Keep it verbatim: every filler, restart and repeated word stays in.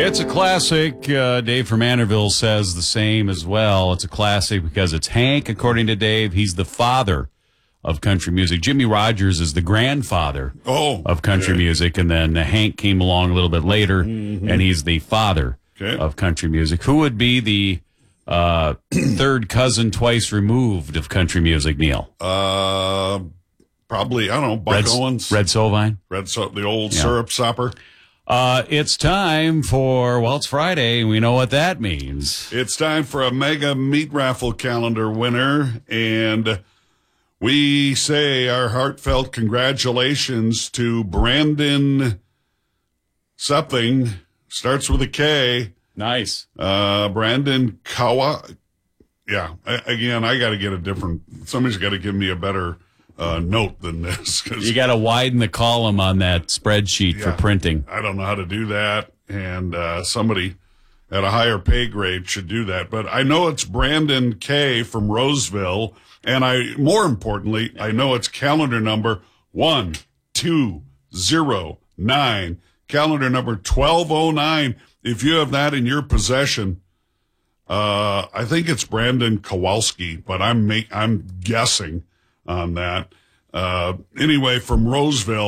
It's a classic. Uh, Dave from Anderville says the same as well. It's a classic because it's Hank, according to Dave. He's the father of country music. Jimmie Rodgers is the grandfather oh, of country okay. music, and then uh, Hank came along a little bit later, mm-hmm. and he's the father okay. of country music. Who would be the uh, third cousin twice removed of country music, Neil? Uh, probably, I don't know, Buck Red, Owens. Red Sovine? Red so- the old Yeah. syrup sopper. Uh, it's time for, well, it's Friday, and we know what that means. It's time for a mega meat raffle calendar winner, and we say our heartfelt congratulations to Brandon something, starts with a K. Nice. Uh, Brandon Kawa. Yeah, I, again, I got to get a different, somebody's got to give me a better uh, note than this. Cause You got to widen the column on that spreadsheet Yeah. for printing. I don't know how to do that, and uh, somebody at a higher pay grade should do that. But I know it's Brandon K. from Roseville, and I, more importantly, I know it's calendar number one two zero nine, calendar number twelve oh nine. If you have that in your possession, uh, I think it's Brandon Kowalski, but I'm make, I'm guessing on that. Uh, anyway, from Roseville.